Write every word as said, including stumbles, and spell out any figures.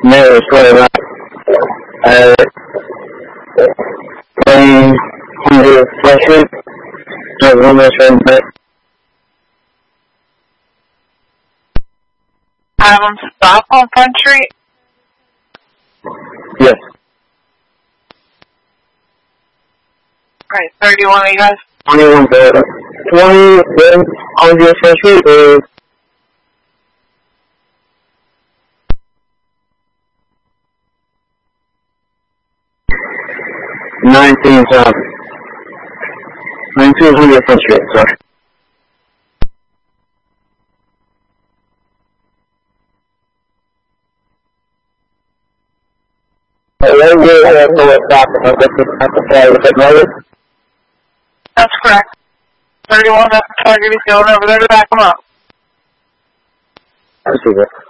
Mary Square, uh, one hundred Fletcher, not one that's right back. Um, stop on Front Street? Yes. Right, thirty-one, you guys? twenty-one, twenty, one hundred Fletcher, or nineteen thousand. nineteen hundred Front Street, sorry. One year, I have no stop, and I'll get to have to fly with it, right? That's correct. thirty-one, that's the target he's going over there to back him up. I see that.